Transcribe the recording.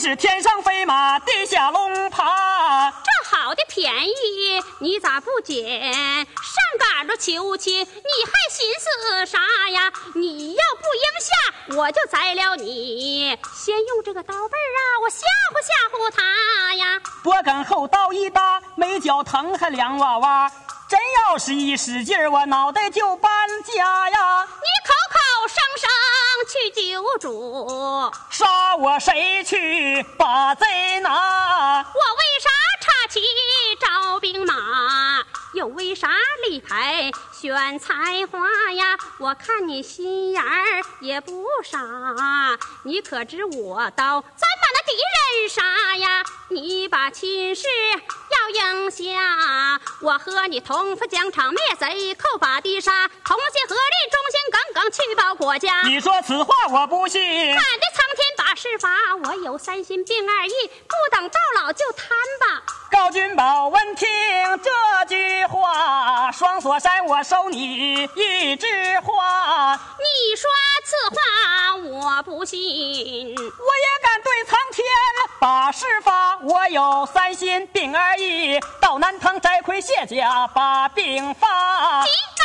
是天上飞马，地下龙爬。 这好的便宜你咋不捡？上赶着求亲，你还寻思啥呀？你要不应下，我就宰了你。先用这个刀背啊，我吓唬他呀。 脖梗后刀一搭，没脚疼还两哇哇。真要是一使劲儿，我脑袋就搬家呀！ 你口口声声去救主， 杀我谁去把贼拿？ 我为啥插旗招兵马？又为啥立牌选才华呀？我看你心眼儿也不傻，你可知我刀咱把那敌人杀呀？你把亲事要应下，我和你同赴疆场灭贼，扣把地杀，同心合力，忠心耿耿去报国家。 你说此话我不信， 俺的苍天把事发，我有三心并二意，不等到老就摊吧。 高君宝闻听这句话，双锁山我收你一枝花。 你说此话我不信， 我也敢对苍天把事发。我有三心并二意，到南唐摘盔卸甲把兵发。 急